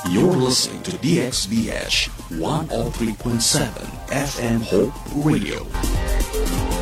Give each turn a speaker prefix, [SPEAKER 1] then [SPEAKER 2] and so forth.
[SPEAKER 1] You're listening to DXBH 103.7 FM Hope Radio.